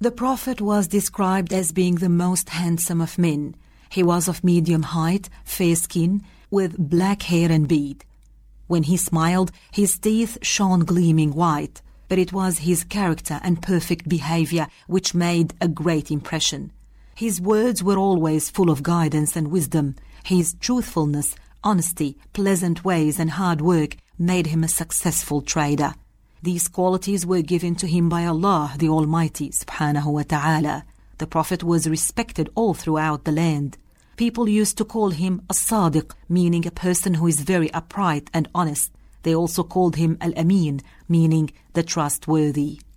The Prophet was described as being the most handsome of men. He was of medium height, fair skin, with black hair and beard. When he smiled, his teeth shone gleaming white, but it was his character and perfect behavior which made a great impression. His words were always full of guidance and wisdom. His truthfulness, honesty, pleasant ways and hard work made him a successful trader. These qualities were given to him by Allah, the Almighty, subhanahu wa ta'ala. The Prophet was respected all throughout the land. People used to call him as-Sadiq, meaning a person who is very upright and honest. They also called him al-Amin, meaning the trustworthy.